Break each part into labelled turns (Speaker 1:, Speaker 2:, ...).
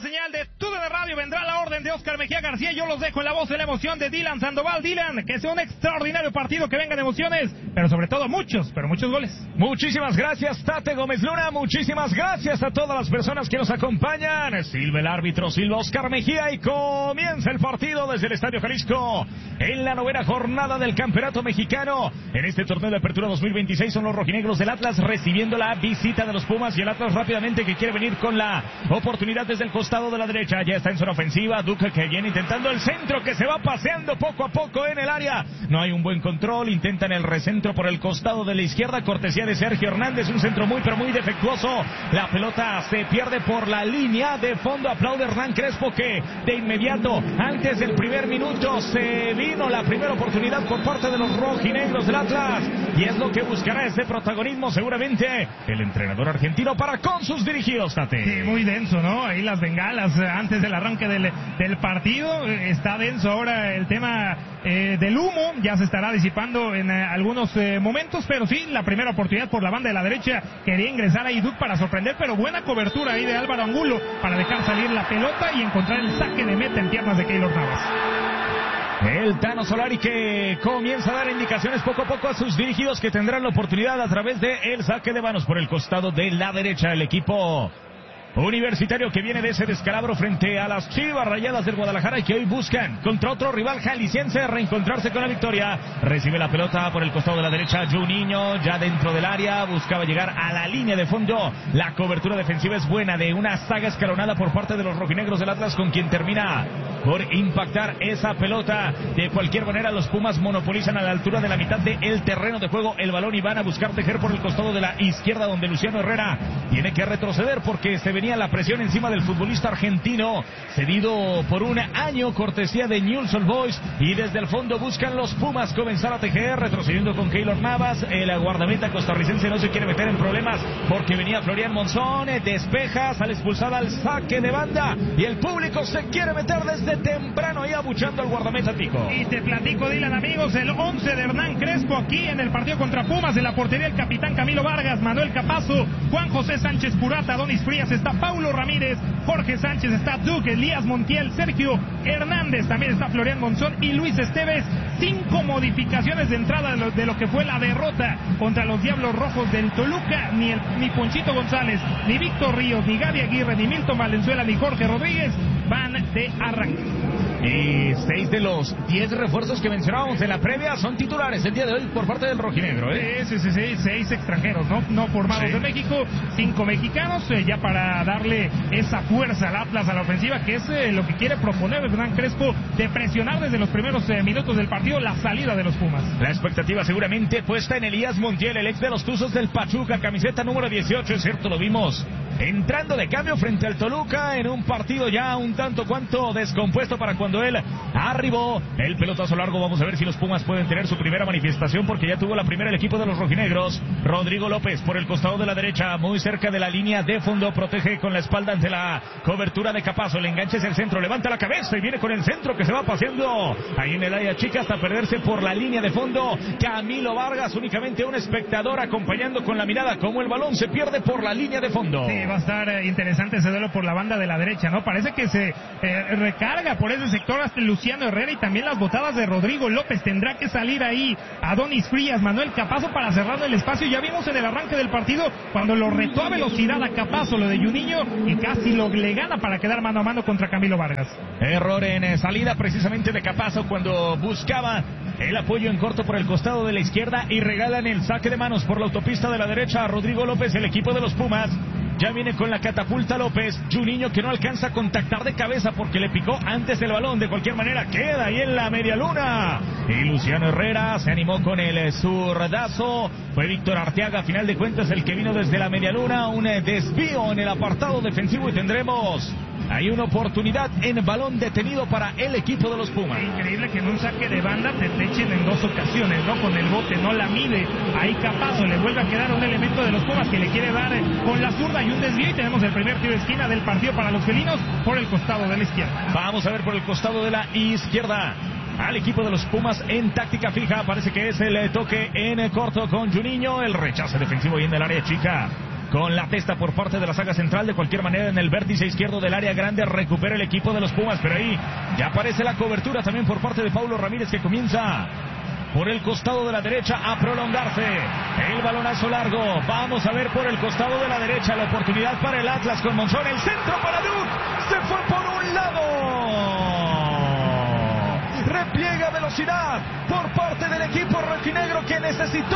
Speaker 1: señal de TUDN Radio vendrá la orden de Oscar Mejía García. Yo los dejo en la voz de la emoción de Dylan Sandoval. Dylan, que sea un extraordinario partido, que vengan emociones, pero sobre todo muchos goles.
Speaker 2: Muchísimas gracias, Tate Gómez Luna. Muchísimas gracias a todas las personas que nos acompañan. Silva el árbitro, silva Oscar Mejía, y comienza el partido desde el Estadio Jalisco en la 9ª jornada del Campeonato Mexicano. En este torneo de apertura 2026 son los rojinegros del Atlas recibiendo la visita de los Pumas, y el Atlas rápidamente que quiere venir con la oportunidad desde el costado de la derecha. Ya está en zona ofensiva Duque, que viene intentando el centro, que se va paseando poco a poco en el área. No hay un buen control, intentan el recentro por el costado de la izquierda, cortesía de Sergio Hernández, un centro muy pero muy defectuoso. La pelota se pierde por la línea de fondo. Aplaude Hernán Crespo, que de inmediato, antes del primer minuto, se vino la primera oportunidad por parte de los rojinegros del Atlas, y es lo que buscará ese protagonismo seguramente el entrenador argentino para con sus dirigidos, Tate.
Speaker 1: Sí, muy denso, ¿no? Ahí las bengalas antes del arranque del partido. Está denso ahora el tema del humo. Ya se estará disipando en algunos momentos, pero sí, la primera oportunidad por la banda de la derecha. Quería ingresar ahí Duke para sorprender, pero buena cobertura ahí de Álvaro Angulo para dejar salir la pelota y encontrar el saque de meta en piernas de Keylor Navas.
Speaker 2: El Tano Solari, que comienza a dar indicaciones poco a poco a sus dirigidos, que tendrán la oportunidad a través de el saque de manos por el costado de la derecha. El equipo universitario que viene de ese descalabro frente a las Chivas Rayadas del Guadalajara, y que hoy buscan contra otro rival jalisciense reencontrarse con la victoria. Recibe la pelota por el costado de la derecha Juninho, ya dentro del área, buscaba llegar a la línea de fondo. La cobertura defensiva es buena de una saga escalonada por parte de los rojinegros del Atlas, con quien termina por impactar esa pelota. De cualquier manera, los Pumas monopolizan a la altura de la mitad del terreno de juego el balón y van a buscar tejer por el costado de la izquierda, donde Luciano Herrera tiene que retroceder porque se venía la presión encima del futbolista argentino, cedido por un año, cortesía de Newell's Old Boys, y desde el fondo buscan los Pumas comenzar a tejer, retrocediendo con Keylor Navas. El guardameta costarricense no se quiere meter en problemas porque venía Florian Monzón, despeja, sale expulsada al saque de banda, y el público se quiere meter desde temprano ahí abuchando al guardameta tico.
Speaker 1: Y te platico, Dylan, amigos, el 11 de Hernán Crespo aquí en el partido contra Pumas. En la portería el capitán Camilo Vargas, Manuel Capazo, Juan José Sánchez Purata, Donis Frías, está Paulo Ramírez, Jorge Sánchez, está Duque, Elías Montiel, Sergio Hernández, también está Florian Monzón y Luis Esteves. 5 modificaciones de entrada de lo que fue la derrota contra los Diablos Rojos del Toluca. Ni Ponchito González, ni Víctor Ríos, ni Gaby Aguirre, ni Milton Valenzuela, ni Jorge Rodríguez van de arranque.
Speaker 2: Y 6 de los 10 refuerzos que mencionábamos en la previa son titulares el día de hoy por parte del rojinegro, ¿eh?
Speaker 1: Sí, 6 extranjeros, no formados de México, 5 mexicanos, ya para darle esa fuerza al Atlas a la ofensiva, que es lo que quiere proponer Hernán Crespo, de presionar desde los primeros minutos del partido la salida de los Pumas.
Speaker 2: La expectativa seguramente puesta en Elías Montiel, el ex de los Tuzos del Pachuca, camiseta número 18, es cierto, lo vimos entrando de cambio frente al Toluca en un partido ya un tanto cuanto descompuesto para cuando él arribó. El pelotazo largo, vamos a ver si los Pumas pueden tener su primera manifestación, porque ya tuvo la primera el equipo de los rojinegros. Rodrigo López por el costado de la derecha, muy cerca de la línea de fondo, protege con la espalda ante la cobertura de Capazo. El enganche es el centro, levanta la cabeza y viene con el centro que se va paseando ahí en el área chica hasta perderse por la línea de fondo. Camilo Vargas, únicamente un espectador acompañando con la mirada como el balón se pierde por la línea de fondo.
Speaker 1: Sí, va a estar interesante ese duelo por la banda de la derecha, ¿no? Parece que se recarga por ese sector hasta Luciano Herrera, y también las botadas de Rodrigo López. Tendrá que salir ahí Adonis Frías, Manuel Capazo para cerrar el espacio. Ya vimos en el arranque del partido cuando lo retó a velocidad a Capazo, lo de Juninho, y casi le gana para quedar mano a mano contra Camilo Vargas.
Speaker 2: Error en salida precisamente de Capazo cuando buscaba el apoyo en corto por el costado de la izquierda, y regalan el saque de manos por la autopista de la derecha a Rodrigo López. El equipo de los Pumas ya viene con la catapulta López. Juninho, que no alcanza a contactar de cabeza porque le picó antes el balón. De cualquier manera queda ahí en la media luna, y Luciano Herrera se animó con el zurdazo. Fue Víctor Arteaga, a final de cuentas, el que vino desde la media luna. Un desvío en el apartado defensivo, y tendremos hay una oportunidad en balón detenido para el equipo de los Pumas.
Speaker 1: Increíble que en un saque de banda te echen en 2 ocasiones, ¿no? Con el bote no la mide. Ahí Capazo le vuelve a quedar un elemento de los Pumas que le quiere dar con la zurda y un desvío, y tenemos el primer tiro de esquina del partido para los felinos por el costado de la izquierda.
Speaker 2: Vamos a ver por el costado de la izquierda al equipo de los Pumas en táctica fija. Parece que es el toque en corto con Juninho, el rechace defensivo y en el área chica. con la testa por parte de la saga central. De cualquier manera, en el vértice izquierdo del área grande recupera el equipo de los Pumas, pero ahí ya aparece la cobertura también por parte de Paulo Ramírez, que comienza por el costado de la derecha a prolongarse. El balonazo largo. Vamos a ver por el costado de la derecha la oportunidad para el Atlas con Monzón. El centro para Duc. Se fue por un lado. Repliega velocidad por parte del equipo rojinegro, que necesitó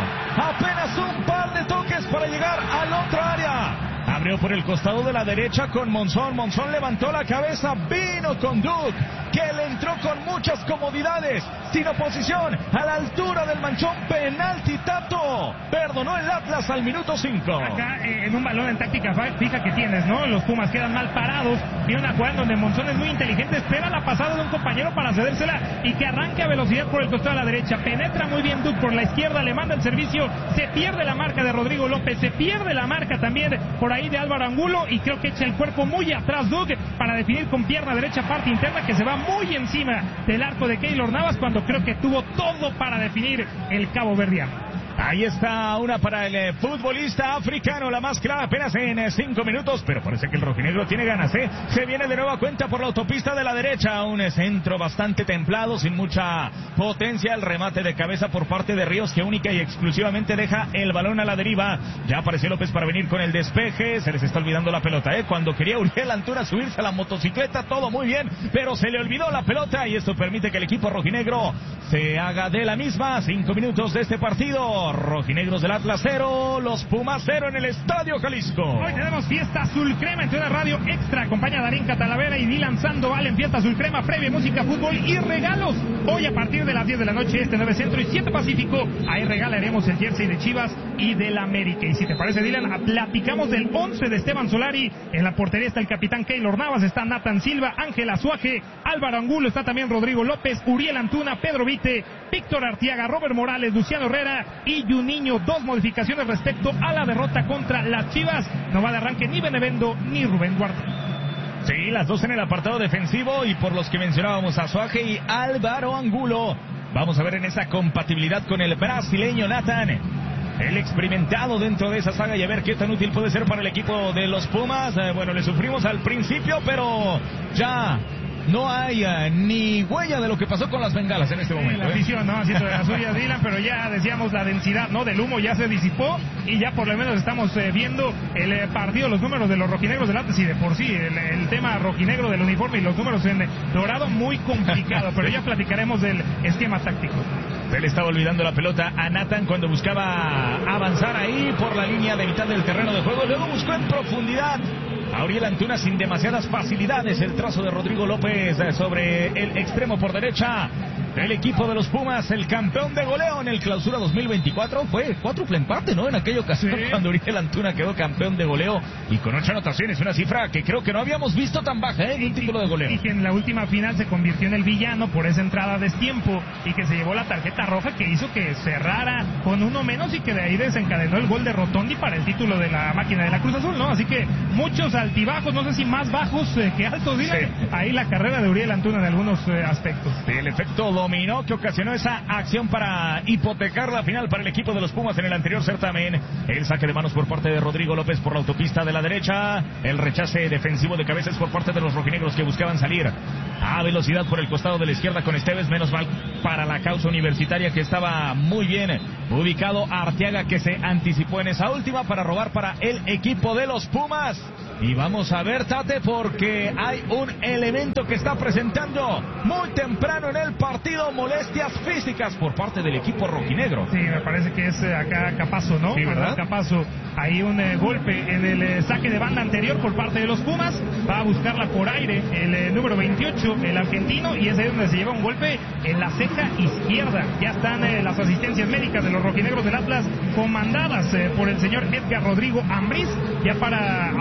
Speaker 2: apenas un par de toques para llegar al otro área. Abrió por el costado de la derecha con Monzón. Monzón levantó la cabeza, vino con Duc, que le entró con muchas comodidades, sin oposición, a la altura del manchón. Penalti, Tato. Perdonó el Atlas al minuto 5.
Speaker 1: Acá en un balón en táctica fija que tienes, ¿no? Los Pumas quedan mal parados. Viene una jugada donde Monzón es muy inteligente, espera la pasada de un compañero para cedérsela y que arranque a velocidad por el costado de la derecha. Penetra muy bien Duc por la izquierda, le manda el servicio, se pierde la marca de Rodrigo López, se pierde la marca también por ahí de Álvaro Angulo, y creo que echa el cuerpo muy atrás Duc para definir con pierna derecha parte interna, que se va muy encima del arco de Keylor Navas, cuando creo que tuvo todo para definir el cabo verdiano.
Speaker 2: Ahí está una para el futbolista africano, la más clara, apenas en 5 minutos, pero parece que el rojinegro tiene ganas, ¿eh? Se viene de nueva cuenta por la autopista de la derecha, un centro bastante templado, sin mucha potencia, el remate de cabeza por parte de Ríos, que única y exclusivamente deja el balón a la deriva. Ya apareció López para venir con el despeje, se les está olvidando la pelota, ¿eh? Cuando quería Uriel Antuna subirse a la motocicleta, todo muy bien, pero se le olvidó la pelota, y esto permite que el equipo rojinegro se haga de la misma. 5 minutos de este partido. Rojinegros del Atlas 0, los Pumas 0 en el Estadio Jalisco.
Speaker 1: Hoy tenemos fiesta azul crema en una radio extra. Acompaña a Darín Catalavera y Dylan Sandoval en fiesta azul crema, previa, música, fútbol y regalos. Hoy a partir de las 10 de la noche, 9 Centro y 7 Pacífico, ahí regalaremos el jersey de Chivas y del América. Y si te parece, Dylan, platicamos del 11 de Esteban Solari. En la portería está el capitán Keylor Navas, está Nathan Silva, Ángel Azuaje, Álvaro Angulo, está también Rodrigo López, Uriel Antuna, Pedro Vite, Víctor Artiaga, Robert Morales, Luciano Herrera y Juninho. 2 modificaciones respecto a la derrota contra las Chivas. No va de arranque ni Benevendo ni Rubén Duarte.
Speaker 2: Sí, las dos en el apartado defensivo, y por los que mencionábamos, Azuaje y Álvaro Angulo. Vamos a ver en esa compatibilidad con el brasileño Nathan, el experimentado dentro de esa saga, y a ver qué tan útil puede ser para el equipo de los Pumas. Bueno, le sufrimos al principio, pero ya no hay ni huella de lo que pasó con las bengalas en este momento.
Speaker 1: La afición, ¿no? Haciendo de las suyas, Dylan, pero ya decíamos, la densidad, ¿no? Del humo ya se disipó, y ya por lo menos estamos viendo el partido, los números de los rojinegros del Atlas, y de por sí el tema rojinegro del uniforme y los números en dorado muy complicado, pero ya platicaremos del esquema táctico.
Speaker 2: Se le estaba olvidando la pelota a Nathan cuando buscaba avanzar ahí por la línea de mitad del terreno de juego, luego buscó en profundidad a Uriel Antuna sin demasiadas facilidades. El trazo de Rodrigo López sobre el extremo por derecha del equipo de los Pumas, el campeón de goleo en el Clausura 2024. Fue cuádruple empate, ¿no? En aquella ocasión, sí, cuando Uriel Antuna quedó campeón de goleo y con 8 anotaciones, una cifra que creo que no habíamos visto tan baja, ¿eh? Un título de goleo.
Speaker 1: Y que en la última final se convirtió en el villano por esa entrada a destiempo, y que se llevó la tarjeta roja que hizo que cerrara con uno menos, y que de ahí desencadenó el gol de Rotondi para el título de la máquina de la Cruz Azul, ¿no? Así que muchos altibajos, no sé si más bajos que altos, Dylan. Sí. Ahí la carrera de Uriel Antuna en algunos aspectos.
Speaker 2: Sí, el efecto dominó que ocasionó esa acción para hipotecar la final para el equipo de los Pumas en el anterior certamen. El saque de manos por parte de Rodrigo López por la autopista de la derecha. El rechace defensivo de cabezas por parte de los rojinegros, que buscaban salir a velocidad por el costado de la izquierda con Esteves. Menos mal para la causa universitaria, que estaba muy bien ubicado Arteaga, que se anticipó en esa última para robar para el equipo de los Pumas. Y vamos a ver, Tate, porque hay un elemento que está presentando muy temprano en el partido, molestias físicas por parte del equipo rojinegro.
Speaker 1: Sí, me parece que es acá Capazo, ¿no?
Speaker 2: Sí, ¿verdad?
Speaker 1: Capazo, ahí un golpe en el saque de banda anterior por parte de los Pumas. Va a buscarla por aire el número 28, el argentino, y es ahí donde se lleva un golpe en la ceja izquierda. Ya están las asistencias médicas de los rojinegros del Atlas, comandadas por el señor Edgar Rodrigo Ambriz, ya para atender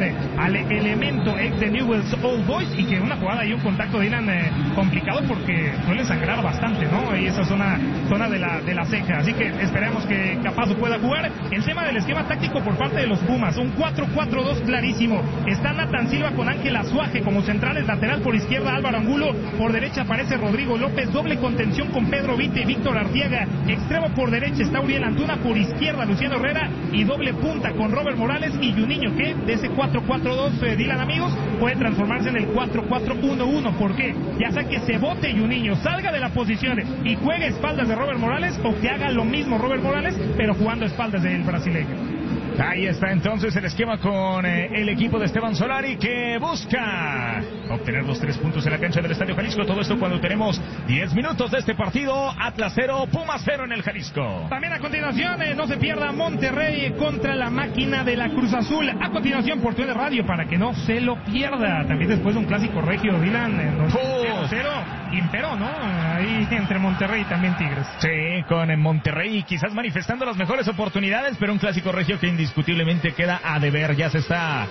Speaker 1: al elemento ex de Newell's Old Boys, y que una jugada y un contacto de Dylan complicado porque suele sangrar bastante, ¿no? Y esa zona de la ceja. Así que esperemos que Capazo pueda jugar. El tema del esquema táctico por parte de los Pumas, un 4-4-2 clarísimo. Está Nathan Silva con Ángel Azuaje como centrales, lateral por izquierda Álvaro Angulo, por derecha aparece Rodrigo López, doble contención con Pedro Vite y Víctor Artiaga, extremo por derecha está Uriel Antuna, por izquierda Luciano Herrera, y doble punta con Robert Morales y Juninho, que de ese 4-4-2, Dylan, amigos, puede transformarse en el 4-4-1-1. ¿Por qué? Ya sea que se bote Juninho, salga de la posición y juegue a espaldas de Robert Morales, o que haga lo mismo Robert Morales, pero jugando a espaldas del brasileño.
Speaker 2: Ahí está entonces el esquema con el equipo de Esteban Solari, que busca obtener los 3 puntos en la cancha del Estadio Jalisco. Todo esto cuando tenemos 10 minutos de este partido. Atlas 0, Pumas 0 en el Jalisco.
Speaker 1: También a continuación, no se pierda Monterrey contra la máquina de la Cruz Azul. A continuación por TUDN Radio, para que no se lo pierda. También después de un clásico regio, Dylan, 0-0, imperó, ¿no? Ahí entre Monterrey y también Tigres.
Speaker 2: Sí, con Monterrey quizás manifestando las mejores oportunidades, pero un clásico regio que indiscutiblemente queda a deber. Ya se está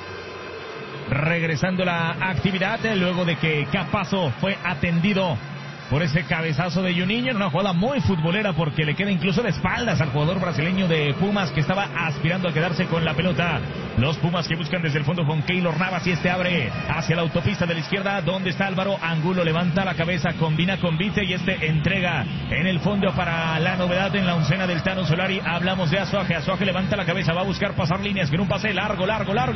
Speaker 2: regresando la actividad luego de que Capazo fue atendido por ese cabezazo de Juninho en una jugada muy futbolera, porque le queda incluso de espaldas al jugador brasileño de Pumas, que estaba aspirando a quedarse con la pelota. Los Pumas que buscan desde el fondo con Keylor Navas, y este abre hacia la autopista de la izquierda, donde está Álvaro Angulo, levanta la cabeza, combina con Vite, y este entrega en el fondo para la novedad en la oncena del Tano Solari. Hablamos de Azuaje. Azuaje levanta la cabeza, va a buscar pasar líneas con un pase largo,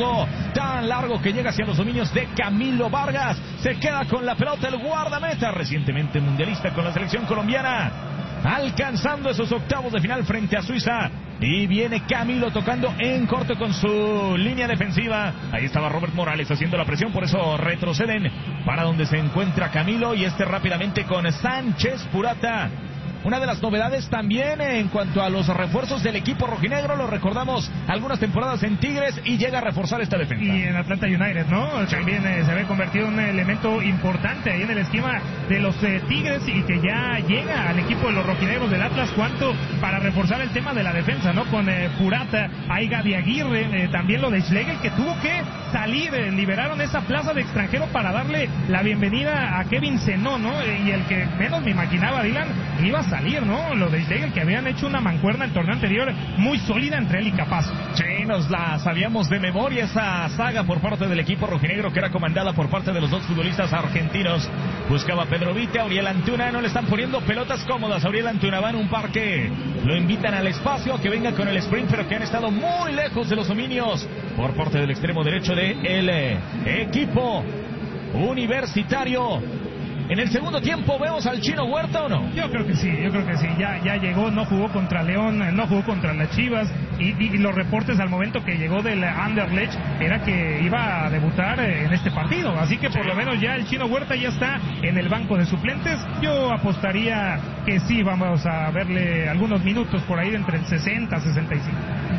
Speaker 2: tan largo que llega hacia los dominios de Camilo Vargas. Se queda con la pelota el guardameta, recientemente mundialista con la selección colombiana, alcanzando esos octavos de final frente a Suiza. Y viene Camilo tocando en corto con su línea defensiva. Ahí estaba Robert Morales haciendo la presión, por eso retroceden para donde se encuentra Camilo, y este rápidamente con Sánchez Purata. Una de las novedades también en cuanto a los refuerzos del equipo rojinegro, lo recordamos algunas temporadas en Tigres, y llega a reforzar esta defensa.
Speaker 1: Y en Atlanta United, ¿no? También se ve convertido en un elemento importante ahí en el esquema de los Tigres, y que ya llega al equipo de los rojinegros del Atlas, cuanto para reforzar el tema de la defensa, ¿no? Con Purata, ahí Gaby Aguirre, también lo de Schlegel, que tuvo que salir, liberaron esa plaza de extranjero para darle la bienvenida a Kevin Zenón, ¿no? Y el que menos me imaginaba, Dylan, iba a salir, ¿no? Lo de Schlegel, que habían hecho una mancuerna el torneo anterior muy sólida entre él y Capazo.
Speaker 2: Sí, nos la sabíamos de memoria, esa saga por parte del equipo rojinegro, que era comandada por parte de los dos futbolistas argentinos. Buscaba a Pedro Vite, a Uriel Antuna, no le están poniendo pelotas cómodas a Uriel Antuna, va en un parque, lo invitan al espacio a que venga con el sprint, pero que han estado muy lejos de los dominios por parte del extremo derecho del equipo universitario. En el segundo tiempo, ¿vemos al Chino Huerta o no?
Speaker 1: Yo creo que sí, ya llegó, no jugó contra León, no jugó contra las Chivas, y los reportes al momento que llegó del Anderlecht era que iba a debutar en este partido, así que por lo menos ya el Chino Huerta ya está en el banco de suplentes. Yo apostaría que sí, vamos a verle algunos minutos por ahí de entre el 60 y 65.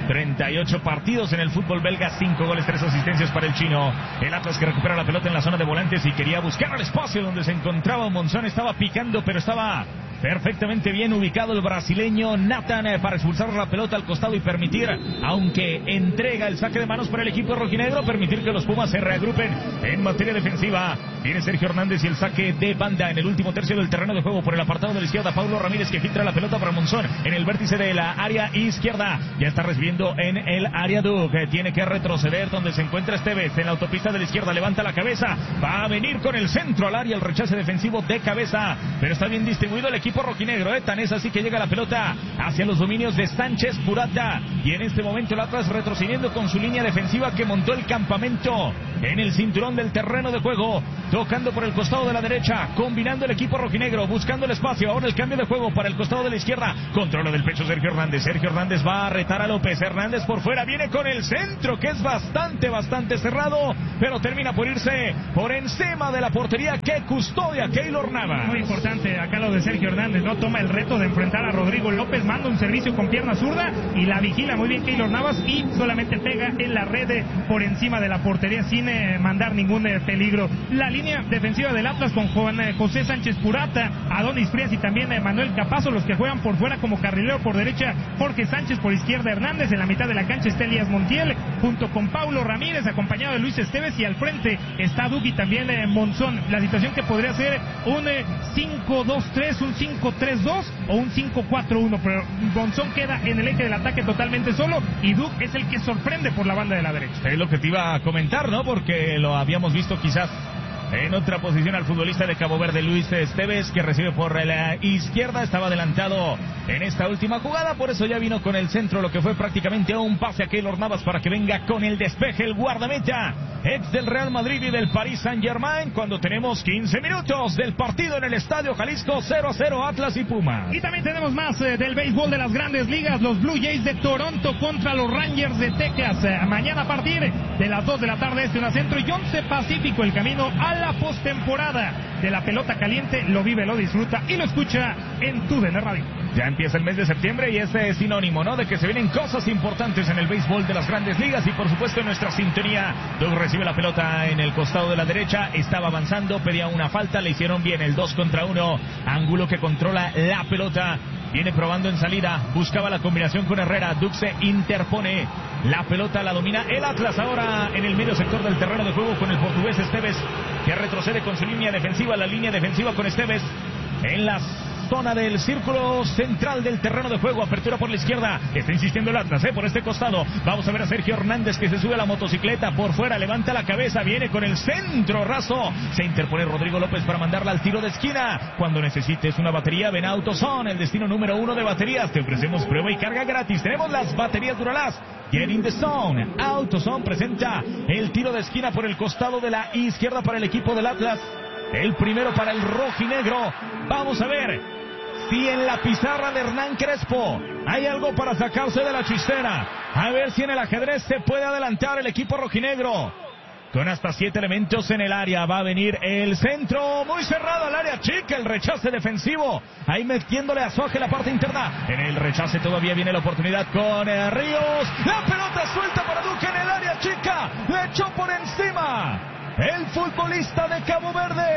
Speaker 2: 38 partidos en el fútbol belga, 5 goles, 3 asistencias para el Chino. El Atlas que recupera la pelota en la zona de volantes y quería buscar el espacio donde se encontraba Monzón, estaba picando, pero estaba perfectamente bien ubicado el brasileño Nathan para expulsar la pelota al costado y permitir, aunque entrega el saque de manos para el equipo rojinegro, permitir que los Pumas se reagrupen en materia defensiva. Viene Sergio Hernández y el saque de banda en el último tercio del terreno de juego por el apartado de la izquierda. Paulo Ramírez que filtra la pelota para Monzón en el vértice de la área izquierda. Ya está recibiendo en el área Duque. Tiene que retroceder donde se encuentra Esteves en la autopista de la izquierda. Levanta la cabeza. Va a venir con el centro al área, el rechace defensivo de cabeza. Pero está bien distribuido el equipo rojinegro. Tan es así que llega la pelota hacia los dominios de Sánchez Purata. Y en este momento el Atlas retrocediendo con su línea defensiva que montó el campamento en el cinturón del terreno de juego. Tocando por el costado de la derecha, combinando el equipo rojinegro, buscando el espacio. Ahora el cambio de juego para el costado de la izquierda. Controla del pecho Sergio Hernández. Sergio Hernández va a retar a López. Hernández por fuera, viene con el centro que es bastante cerrado, pero termina por irse por encima de la portería que custodia Keylor Navas.
Speaker 1: Muy importante acá lo de Sergio Hernández, no toma el reto de enfrentar a Rodrigo López, manda un servicio con pierna zurda y la vigila muy bien Keylor Navas y solamente pega en la red por encima de la portería sin mandar ningún peligro. La línea defensiva del Atlas con José Sánchez Purata, Adonis Frías y también Manuel Capazo, los que juegan por fuera como carrilero por derecha, Jorge Sánchez por izquierda, Hernández en la mitad de la cancha está Elías Montiel, junto con Paulo Ramírez, acompañado de Luis Esteves, y al frente está Duque y también Monzón. La situación que podría ser un 5-2-3, un 5-3-2 o un 5-4-1, pero Monzón queda en el eje del ataque totalmente solo y Duque es el que sorprende por la banda de la derecha.
Speaker 2: Es lo que te iba a comentar, ¿no? Porque lo habíamos visto quizás en otra posición al futbolista de Cabo Verde, Luis Esteves, que recibe por la izquierda. Estaba adelantado en esta última jugada, por eso ya vino con el centro, lo que fue prácticamente un pase a Keylor Navas para que venga con el despeje el guardameta, ex del Real Madrid y del Paris Saint-Germain, cuando tenemos 15 minutos del partido en el Estadio Jalisco, 0-0 Atlas y Pumas.
Speaker 1: Y también tenemos más del béisbol de las Grandes Ligas, los Blue Jays de Toronto contra los Rangers de Texas. Mañana a partir de las 2 de la tarde, este una centro y 11 Pacífico, el camino a la postemporada de la pelota caliente. Lo vive, lo disfruta y lo escucha en TUDN Radio.
Speaker 2: Ya empieza el mes de septiembre y este es sinónimo, ¿no?, de que se vienen cosas importantes en el béisbol de las Grandes Ligas y por supuesto en nuestra sintonía. Doug recibe la pelota en el costado de la derecha, estaba avanzando, pedía una falta, le hicieron bien el 2 contra 1. Angulo que controla la pelota, viene probando en salida, buscaba la combinación con Herrera. Doug se interpone, la pelota la domina el Atlas ahora en el medio sector del terreno de juego con el portugués Esteves, que retrocede con su línea defensiva, la línea defensiva con Esteves en la zona del círculo central del terreno de juego. Apertura por la izquierda, está insistiendo el Atlas, por este costado. Vamos a ver a Sergio Hernández que se sube a la motocicleta por fuera, levanta la cabeza, viene con el centro raso, se interpone Rodrigo López para mandarla al tiro de esquina. Cuando necesites una batería, ven a AutoZone, el destino número 1 de baterías. Te ofrecemos prueba y carga gratis. Tenemos las baterías Duralast. Get in the zone. AutoZone presenta el tiro de esquina por el costado de la izquierda para el equipo del Atlas. El primero para el rojinegro. Vamos a ver si en la pizarra de Hernán Crespo hay algo para sacarse de la chistera. A ver si en el ajedrez se puede adelantar el equipo rojinegro. Con hasta 7 elementos en el área, va a venir el centro muy cerrado al área chica, el rechace defensivo, ahí metiéndole a Soaje la parte interna. En el rechace todavía viene la oportunidad con Ríos, la pelota suelta para Duque en el área chica, le echó por encima el futbolista de Cabo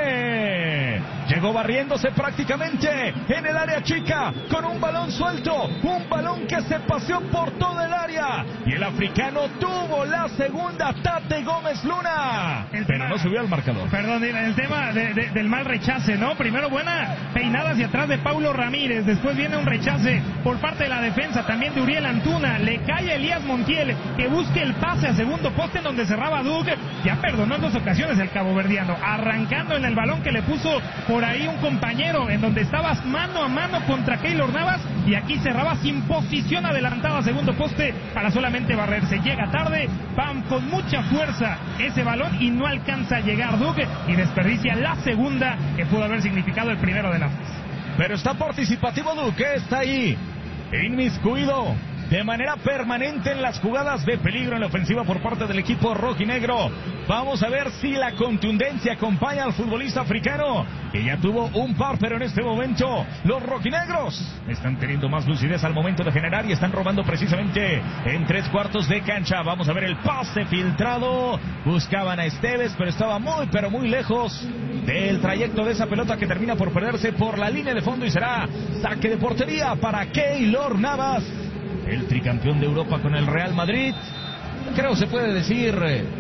Speaker 2: Verde. Llegó barriéndose prácticamente en el área chica con un balón suelto, un balón que se paseó por todo el área y el africano tuvo la segunda, Tate Gómez Luna, pero no subió al marcador.
Speaker 1: Perdón, el tema del mal rechace, ¿no? Primero buena peinada hacia atrás de Paulo Ramírez, después viene un rechace por parte de la defensa también de Uriel Antuna, le cae a Elías Montiel que busque el pase a segundo poste en donde cerraba Doug. Ya perdonó en 2 ocasiones el caboverdiano, arrancando en el balón que le puso por ahí un compañero, en donde estabas mano a mano contra Keylor Navas, y aquí cerraba sin posición adelantada a segundo poste para solamente barrerse. Llega tarde, van con mucha fuerza ese balón y no alcanza a llegar Doug y desperdicia la segunda que pudo haber significado el primero de las.
Speaker 2: Pero está participativo Doug, está ahí inmiscuido de manera permanente en las jugadas de peligro en la ofensiva por parte del equipo rojinegro. Vamos a ver si la contundencia acompaña al futbolista africano, que ya tuvo un par, pero en este momento los rojinegros están teniendo más lucidez al momento de generar y están robando precisamente en 3/4 de cancha. Vamos a ver el pase filtrado, buscaban a Esteves, pero estaba muy, pero muy lejos del trayecto de esa pelota que termina por perderse por la línea de fondo y será saque de portería para Keylor Navas, el tricampeón de Europa con el Real Madrid. Creo se puede decir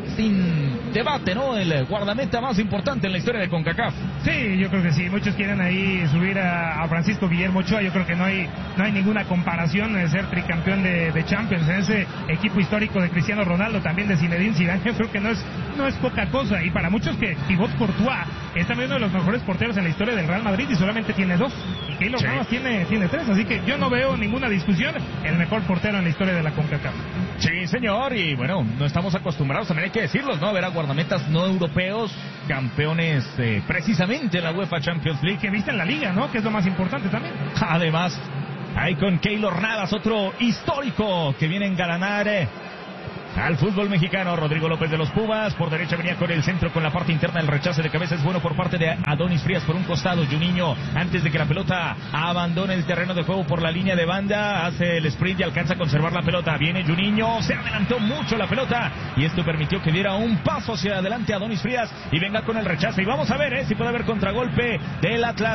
Speaker 2: sin debate, ¿no?, el guardameta más importante en la historia de CONCACAF.
Speaker 1: Sí, yo creo que sí. Muchos quieren ahí subir a Francisco Guillermo Ochoa. Yo creo que no hay ninguna comparación de ser tricampeón de Champions en ese equipo histórico de Cristiano Ronaldo, también de Zinedine Zidane. Yo creo que no es poca cosa. Y para muchos que Thibaut Courtois es también uno de los mejores porteros en la historia del Real Madrid y solamente tiene 2. Y Keylor Navas tiene 3. Así que yo no veo ninguna discusión. El mejor portero en la historia de la CONCACAF.
Speaker 2: Sí, señor. Y bueno, no estamos acostumbrados, también hay que decirlo, ¿no?, a ver a guardametas no europeos, campeones precisamente en la UEFA Champions League,
Speaker 1: que visten la liga, ¿no?, que es lo más importante también.
Speaker 2: Además, hay con Keylor Navas, otro histórico que viene a engalanar al fútbol mexicano. Rodrigo López de los Pumas, por derecha venía con el centro, con la parte interna, el rechace de cabeza es bueno por parte de Adonis Frías por un costado. Juninho, antes de que la pelota abandone el terreno de juego por la línea de banda, hace el sprint y alcanza a conservar la pelota. Viene Juninho, se adelantó mucho la pelota y esto permitió que diera un paso hacia adelante Adonis Frías y venga con el rechace. Y vamos a ver si puede haber contragolpe del Atlas.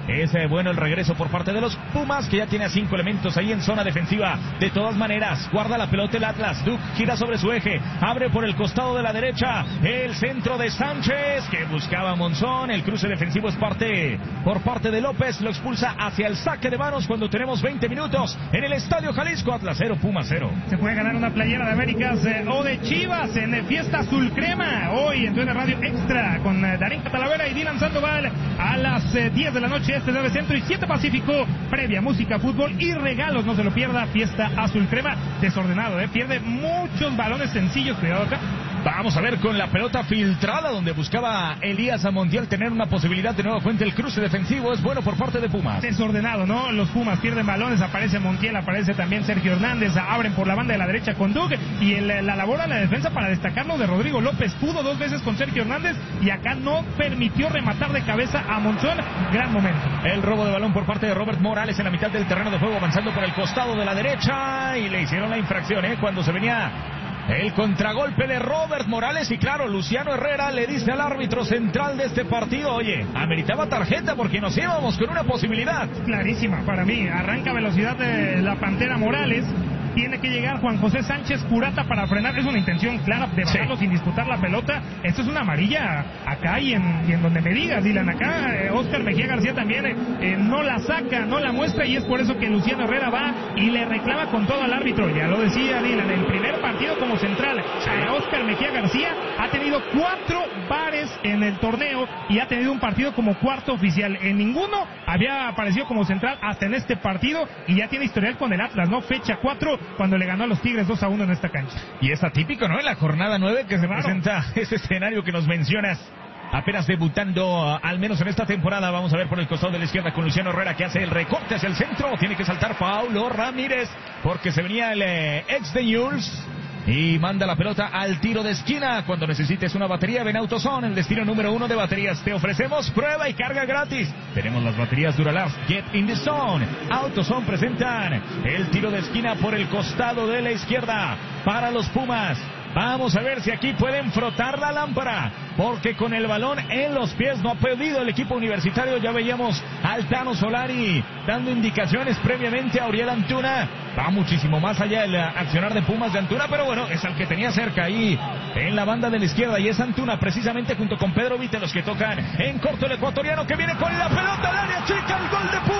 Speaker 2: Es bueno el regreso por parte de los Pumas, que ya tiene a 5 elementos ahí en zona defensiva. De todas maneras, guarda la pelota el Atlas. Duke gira sobre su eje, abre por el costado de la derecha. El centro de Sánchez, que buscaba a Monzón. El cruce defensivo es por parte de López. Lo expulsa hacia el saque de manos cuando tenemos 20 minutos en el Estadio Jalisco. Atlas 0, Pumas 0.
Speaker 1: Se puede ganar una playera de Américas o de Chivas en Fiesta Azul Crema. Hoy en Twitter Radio Extra con Darín Catalavera y Dylan Sandoval a las 10 de la noche, este 9 Centro y 7 Pacífico. Previa, música, fútbol y regalos. No se lo pierda. Fiesta Azul Crema. Desordenado, pierde muchos balones sencillos. Cuidado acá.
Speaker 2: Vamos a ver con la pelota filtrada, donde buscaba Elías Montiel tener una posibilidad de nueva fuente. El cruce defensivo es bueno por parte de Pumas.
Speaker 1: Desordenado, ¿no? Los Pumas pierden balones, aparece Montiel, aparece también Sergio Hernández, abren por la banda de la derecha con Doug, y la labor a la defensa para destacarlo de Rodrigo López. Pudo 2 veces con Sergio Hernández y acá no permitió rematar de cabeza a Monzón. Gran momento.
Speaker 2: El robo de balón por parte de Robert Morales en la mitad del terreno de juego, avanzando por el costado de la derecha, y le hicieron la infracción, cuando se venía el contragolpe de Robert Morales. Y claro, Luciano Herrera le dice al árbitro central de este partido: oye, ameritaba tarjeta porque nos íbamos con una posibilidad.
Speaker 1: Clarísima para mí. Arranca velocidad de la Pantera Morales. Tiene que llegar Juan José Sánchez Purata para frenar. Es una intención clara de bajarlo sin disputar la pelota. Esto es una amarilla acá y en donde me digas, Dylan. Acá Oscar Mejía García también no la saca, no la muestra, y es por eso que Luciano Herrera va y le reclama con todo al árbitro. Ya lo decía Dylan, el primer partido como central. Oscar Mejía García ha tenido 4 bares en el torneo y ha tenido un partido como cuarto oficial. En ninguno había aparecido como central hasta en este partido, y ya tiene historial con el Atlas, ¿no? Fecha 4 cuando le ganó a los Tigres 2-1 en esta cancha.
Speaker 2: Y es atípico, ¿no? En la jornada 9 que se presenta ese escenario que nos mencionas. Apenas debutando, al menos en esta temporada. Vamos a ver por el costado de la izquierda con Luciano Herrera, que hace el recorte hacia el centro. Tiene que saltar Paulo Ramírez, porque se venía el ex de Newell's y manda la pelota al tiro de esquina. Cuando necesites una batería, ven AutoZone, el destino número 1 de baterías. Te ofrecemos prueba y carga gratis. Tenemos las baterías Duralast Get in the Zone. AutoZone presentan el tiro de esquina por el costado de la izquierda para los Pumas. Vamos a ver si aquí pueden frotar la lámpara, porque con el balón en los pies no ha podido el equipo universitario. Ya veíamos al Tano Solari dando indicaciones previamente a Uriel Antuna. Va muchísimo más allá el accionar de Pumas de Antuna, pero bueno, es al que tenía cerca ahí en la banda de la izquierda, y es Antuna precisamente junto con Pedro Vite los que tocan en corto. El ecuatoriano que viene con la pelota al área chica, el gol de Pumas.